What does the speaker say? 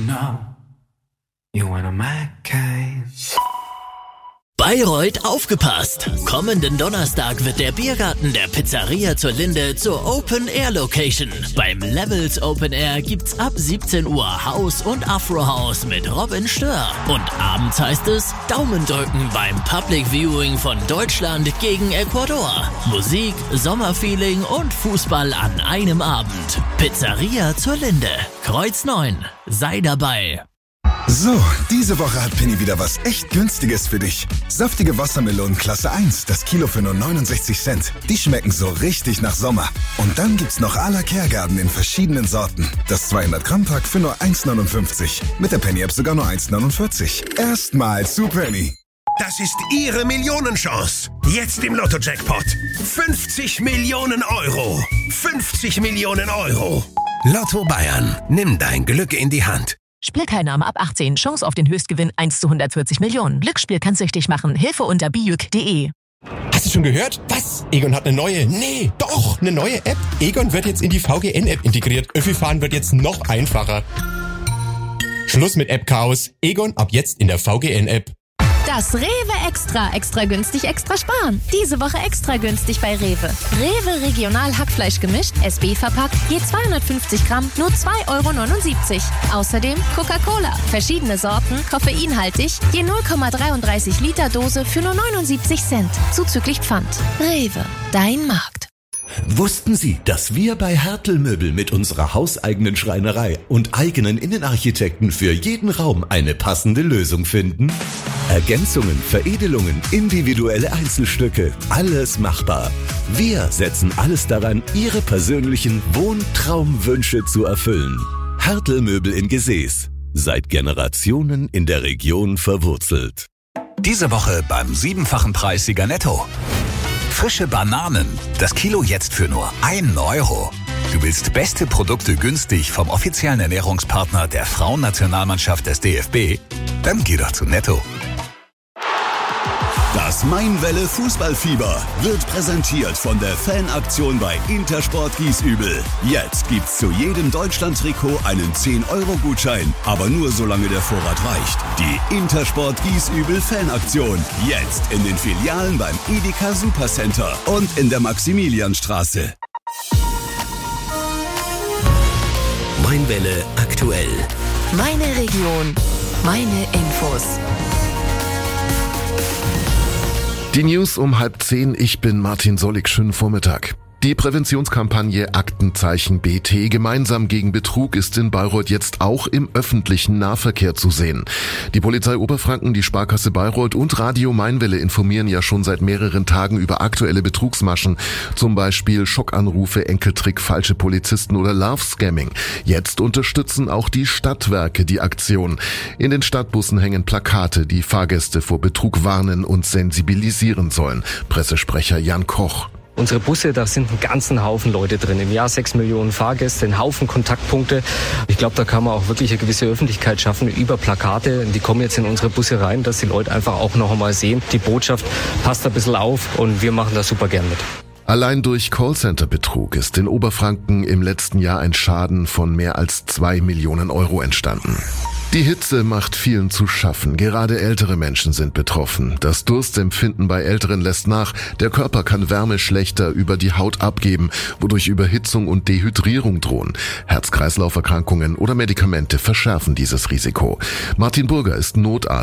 know you wanna my kind. Bayreuth, aufgepasst! Kommenden Donnerstag wird der Biergarten der Pizzeria zur Linde zur Open-Air-Location. Beim Levels Open Air gibt's ab 17 Uhr House und Afro-House mit Robin Stör. Und abends heißt es Daumen drücken beim Public Viewing von Deutschland gegen Ecuador. Musik, Sommerfeeling und Fußball an einem Abend. Pizzeria zur Linde. Kreuz 9. Sei dabei. So, diese Woche hat Penny wieder was echt Günstiges für dich. Saftige Wassermelonen Klasse 1, das Kilo für nur 69 Cent. Die schmecken so richtig nach Sommer. Und dann gibt's noch à la Kergarten in verschiedenen Sorten. Das 200-Gramm-Pack für nur 1,59. Mit der Penny-App sogar nur 1,49. Erstmal zu Penny. Das ist Ihre Millionenchance. Jetzt im Lotto-Jackpot. 50 Millionen Euro. 50 Millionen Euro. Lotto Bayern. Nimm dein Glück in die Hand. Spielteilnahme ab 18. Chance auf den Höchstgewinn 1 zu 140 Millionen. Glücksspiel kann süchtig machen. Hilfe unter bijuk.de. Hast du schon gehört? Was? Egon hat eine neue? Nee, doch, eine neue App. Egon wird jetzt in die VGN-App integriert. Öffi-Fahren wird jetzt noch einfacher. Schluss mit App-Chaos. Egon ab jetzt in der VGN-App. Das Rewe Extra günstig, extra sparen. Diese Woche extra günstig bei Rewe. Rewe Regional Hackfleisch gemischt, SB verpackt, je 250 Gramm, nur 2,79 €. Außerdem Coca-Cola, verschiedene Sorten, koffeinhaltig, je 0,33 Liter Dose für nur 79 Cent, zuzüglich Pfand. Rewe, dein Markt. Wussten Sie, dass wir bei Hertel Möbel mit unserer hauseigenen Schreinerei und eigenen Innenarchitekten für jeden Raum eine passende Lösung finden? Ergänzungen, Veredelungen, individuelle Einzelstücke, alles machbar. Wir setzen alles daran, Ihre persönlichen Wohntraumwünsche zu erfüllen. Hertel Möbel in Gesäß. Seit Generationen in der Region verwurzelt. Diese Woche beim 7-fachen Preis Sieger Netto. Frische Bananen, das Kilo jetzt für nur 1 €. Du willst beste Produkte günstig vom offiziellen Ernährungspartner der Frauennationalmannschaft des DFB? Dann geh doch zu Netto. Das Mainwelle Fußballfieber wird präsentiert von der Fanaktion bei Intersport Giesübel. Jetzt gibt's zu jedem Deutschland-Trikot einen 10-Euro-Gutschein, aber nur solange der Vorrat reicht. Die Intersport Giesübel Fanaktion. Jetzt in den Filialen beim Edeka Supercenter und in der Maximilianstraße. Mainwelle aktuell. Meine Region. Meine Infos. Die News um 9:30. Ich bin Martin Sollig. Schönen Vormittag. Die Präventionskampagne Aktenzeichen BT gemeinsam gegen Betrug ist in Bayreuth jetzt auch im öffentlichen Nahverkehr zu sehen. Die Polizei Oberfranken, die Sparkasse Bayreuth und Radio Mainwelle informieren ja schon seit mehreren Tagen über aktuelle Betrugsmaschen, zum Beispiel Schockanrufe, Enkeltrick, falsche Polizisten oder Love-Scamming. Jetzt unterstützen auch die Stadtwerke die Aktion. In den Stadtbussen hängen Plakate, die Fahrgäste vor Betrug warnen und sensibilisieren sollen. Pressesprecher Jan Koch. Unsere Busse, da sind einen ganzen Haufen Leute drin. Im Jahr 6 Millionen Fahrgäste, einen Haufen Kontaktpunkte. Ich glaube, da kann man auch wirklich eine gewisse Öffentlichkeit schaffen über Plakate. Die kommen jetzt in unsere Busse rein, dass die Leute einfach auch noch einmal sehen. Die Botschaft passt ein bisschen auf und wir machen das super gern mit. Allein durch Callcenter-Betrug ist in Oberfranken im letzten Jahr ein Schaden von mehr als 2 Millionen € entstanden. Die Hitze macht vielen zu schaffen. Gerade ältere Menschen sind betroffen. Das Durstempfinden bei Älteren lässt nach. Der Körper kann Wärme schlechter über die Haut abgeben, wodurch Überhitzung und Dehydrierung drohen. Herz-Kreislauf-Erkrankungen oder Medikamente verschärfen dieses Risiko. Martin Burger ist Notarzt